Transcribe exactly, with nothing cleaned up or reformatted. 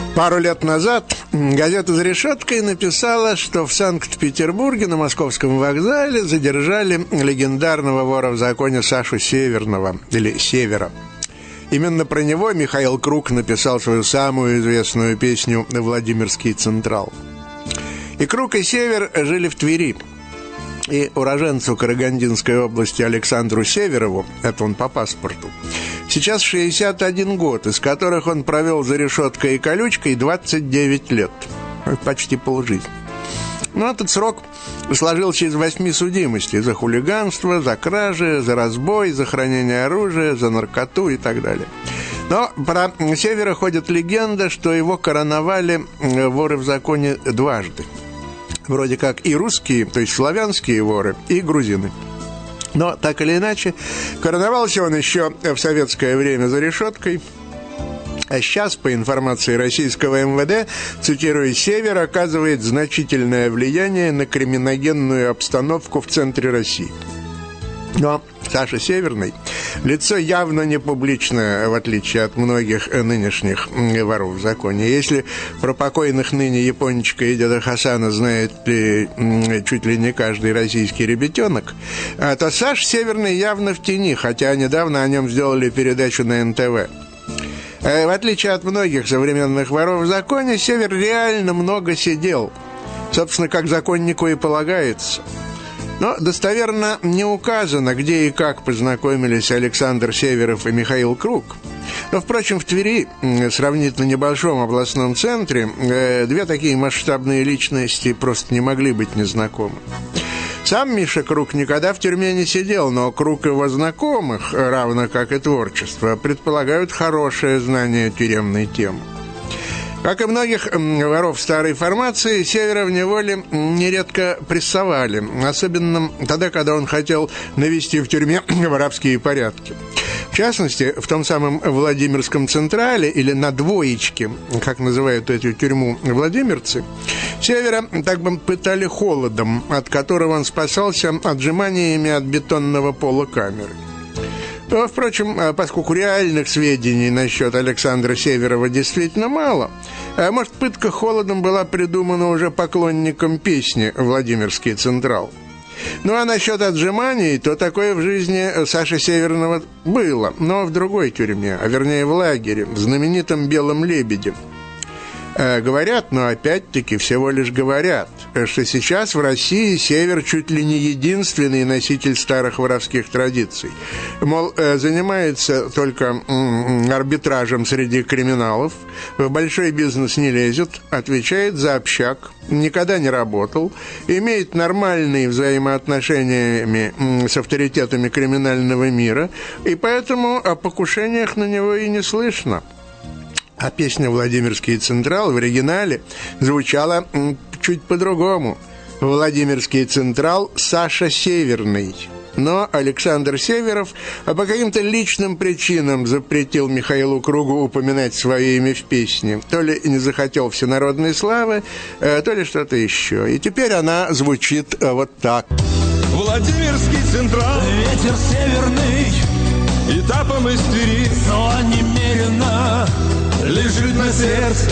Пару лет назад газета «За решеткой» написала, что в Санкт-Петербурге на Московском вокзале задержали легендарного вора в законе Сашу Северного, или Севера. Именно про него Михаил Круг написал свою самую известную песню «Владимирский Централ». И Круг, и Север жили в Твери. И уроженцу Карагандинской области Александру Северову, это он по паспорту, сейчас шестьдесят один год, из которых он провел за решеткой и колючкой двадцать девять лет. Почти полжизни. Но этот срок сложился из восьми судимостей: за хулиганство, за кражи, за разбой, за хранение оружия, за наркоту и так далее. Но про Севера ходит легенда, что его короновали воры в законе дважды. Вроде как и русские, то есть славянские воры, и грузины. Но, так или иначе, короновался он еще в советское время за решеткой. А сейчас, по информации российского эм вэ дэ, цитирую, Север оказывает значительное влияние на криминогенную обстановку в центре России. Но Саша Северный – лицо явно не публичное, в отличие от многих нынешних воров в законе. Если про покойных ныне Япончика и деда Хасана знает ли, чуть ли не каждый российский ребятенок, то Саша Северный явно в тени, хотя недавно о нем сделали передачу на эн тэ вэ. В отличие от многих современных воров в законе, Север реально много сидел. Собственно, как законнику и полагается. Но достоверно не указано, где и как познакомились Александр Северов и Михаил Круг. Но, впрочем, в Твери, сравнительно небольшом областном центре, две такие масштабные личности просто не могли быть незнакомы. Сам Миша Круг никогда в тюрьме не сидел, но круг его знакомых, равно как и творчество, предполагают хорошее знание тюремной темы. Как и многих воров старой формации, Севера в неволе нередко прессовали, особенно тогда, когда он хотел навести в тюрьме воровские порядки. В частности, в том самом Владимирском Централе, или на Двоечке, как называют эту тюрьму владимирцы, Севера так бы пытали холодом, от которого он спасался отжиманиями от бетонного пола камеры. Но, впрочем, поскольку реальных сведений насчет Александра Северова действительно мало, может, пытка холодом была придумана уже поклонником песни «Владимирский Централ». Ну, а насчет отжиманий, то такое в жизни Саши Северного было, но в другой тюрьме, а вернее в лагере, в знаменитом «Белом лебеде». Говорят, но опять-таки всего лишь говорят, что сейчас в России Север чуть ли не единственный носитель старых воровских традиций. Мол, занимается только арбитражем среди криминалов, в большой бизнес не лезет, отвечает за общак, никогда не работал, имеет нормальные взаимоотношения с авторитетами криминального мира, и поэтому о покушениях на него и не слышно. А песня «Владимирский Централ» в оригинале звучала чуть по-другому. «Владимирский Централ, Саша Северный». Но Александр Северов по каким-то личным причинам запретил Михаилу Кругу упоминать свое имя в песне. То ли не захотел всенародной славы, то ли что-то еще. И теперь она звучит вот так. Владимирский Централ, ветер северный, этапом из Твери, но немерено лежит на сердце.